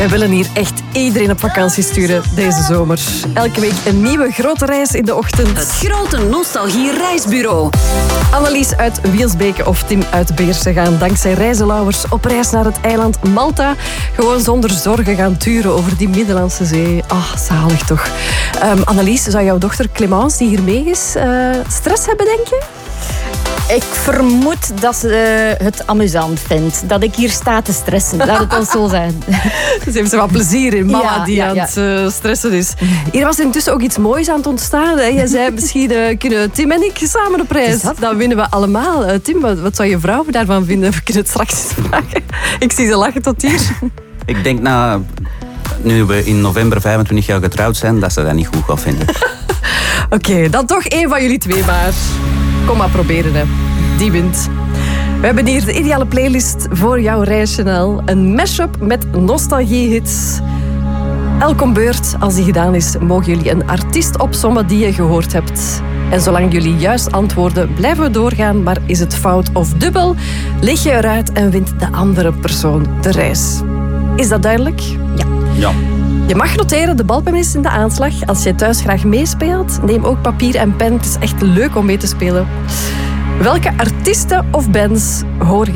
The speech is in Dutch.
Wij willen hier echt iedereen op vakantie sturen deze zomer. Elke week een nieuwe grote reis in de ochtend. Het grote nostalgie-reisbureau. Annelies uit Wielsbeke of Tim uit Beersen gaan dankzij reizenlauwers op reis naar het eiland Malta. Gewoon zonder zorgen gaan turen over die Middellandse Zee. Zalig toch. Annelies, zou jouw dochter Clémence, die hier mee is, stress hebben, denk je? Ik vermoed dat ze het amusant vindt. Dat ik hier sta te stressen. Laat het ons zo zijn. Dus heeft ze wat plezier in mama die aan het stressen is. Hier was intussen ook iets moois aan het ontstaan. Hè? Je zei misschien kunnen Tim en ik samen op reis. Dan winnen we allemaal. Tim, wat zou je vrouw daarvan vinden? We kunnen het straks eens vragen. Ik zie ze lachen tot hier. Ik denk nu we in november 25 jaar getrouwd zijn, dat ze dat niet goed gaat vinden. Oké, dan toch één van jullie twee maar. Kom maar proberen, hè. Die wint. We hebben hier de ideale playlist voor jouw reisjournaal. Een mashup met nostalgiehits. Elke beurt, als die gedaan is, mogen jullie een artiest opsommen die je gehoord hebt. En zolang jullie juist antwoorden, blijven we doorgaan. Maar is het fout of dubbel, lig je eruit en wint de andere persoon de reis. Is dat duidelijk? Ja. Je mag noteren, de balpen is in de aanslag. Als je thuis graag meespeelt, neem ook papier en pen. Het is echt leuk om mee te spelen. Welke artiesten of bands hoor je